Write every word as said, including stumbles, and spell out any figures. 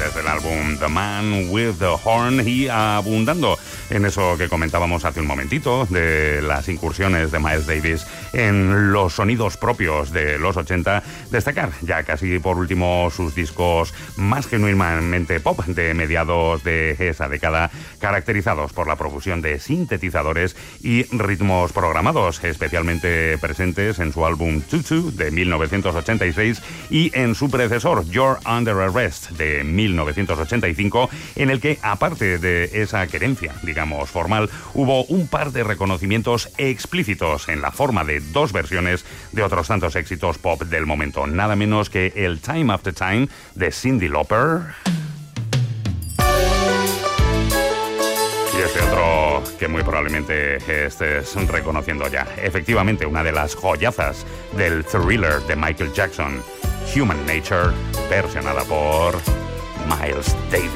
desde el álbum The Man with the Horn, y abundando en eso que comentábamos hace un momentito de las incursiones de Miles Davis en los sonidos propios de los ochenta, destacar ya casi por último sus discos más genuinamente pop de mediados de esa década, caracterizados por la profusión de sintetizadores y ritmos programados, especialmente presentes en su álbum Tutu de mil novecientos ochenta y seis y en su predecesor You're Under Arrest de mil novecientos ochenta y cinco, en el que, aparte de esa querencia, digamos, formal, hubo un par de reconocimientos explícitos en la forma de dos versiones de otros tantos éxitos pop del momento, nada menos que el Time After Time de Cyndi Lauper y este otro que muy probablemente estés reconociendo ya, efectivamente una de las joyazas del Thriller de Michael Jackson, Human Nature, versionada por Miles Davis.